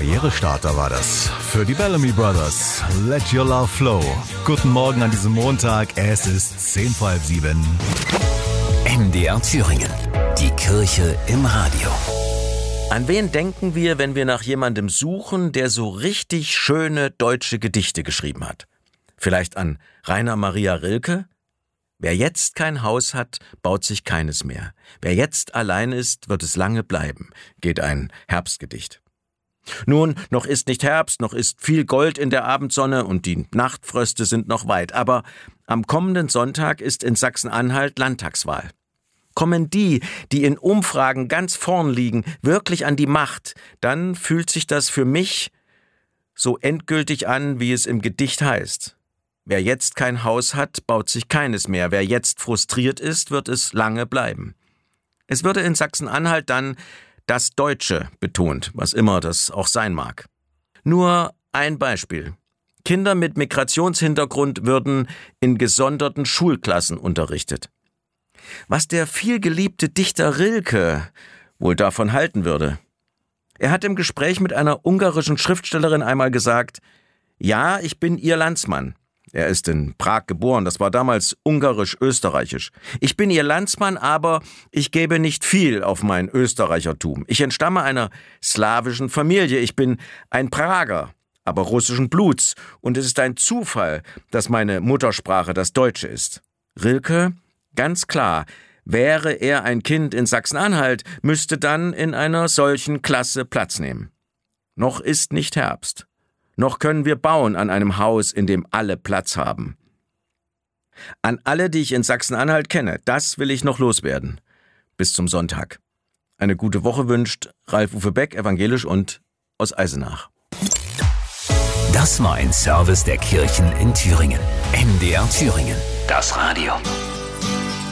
Karrierestarter war das. Für die Bellamy Brothers. Let Your Love Flow. Guten Morgen an diesem Montag. Es ist 6:10. MDR Thüringen. Die Kirche im Radio. An wen denken wir, wenn wir nach jemandem suchen, der so richtig schöne deutsche Gedichte geschrieben hat? Vielleicht an Rainer Maria Rilke? Wer jetzt kein Haus hat, baut sich keines mehr. Wer jetzt allein ist, wird es lange bleiben, geht ein Herbstgedicht. Nun, noch ist nicht Herbst, noch ist viel Gold in der Abendsonne und die Nachtfröste sind noch weit. Aber am kommenden Sonntag ist in Sachsen-Anhalt Landtagswahl. Kommen die in Umfragen ganz vorn liegen, wirklich an die Macht, dann fühlt sich das für mich so endgültig an, wie es im Gedicht heißt. Wer jetzt kein Haus hat, baut sich keines mehr. Wer jetzt frustriert ist, wird es lange bleiben. Es würde in Sachsen-Anhalt dann das Deutsche betont, was immer das auch sein mag. Nur ein Beispiel. Kinder mit Migrationshintergrund würden in gesonderten Schulklassen unterrichtet. Was der vielgeliebte Dichter Rilke wohl davon halten würde? Er hat im Gespräch mit einer ungarischen Schriftstellerin einmal gesagt: Ja, ich bin ihr Landsmann. Er ist in Prag geboren, das war damals ungarisch-österreichisch. Ich bin ihr Landsmann, aber ich gebe nicht viel auf mein Österreichertum. Ich entstamme einer slawischen Familie, ich bin ein Prager, aber russischen Bluts. Und es ist ein Zufall, dass meine Muttersprache das Deutsche ist. Rilke, ganz klar, wäre er ein Kind in Sachsen-Anhalt, müsste dann in einer solchen Klasse Platz nehmen. Noch ist nicht Herbst. Noch können wir bauen an einem Haus, in dem alle Platz haben. An alle, die ich in Sachsen-Anhalt kenne, das will ich noch loswerden. Bis zum Sonntag. Eine gute Woche wünscht Ralf-Uwe Beck, evangelisch und aus Eisenach. Das war ein Service der Kirchen in Thüringen. MDR Thüringen. Das Radio.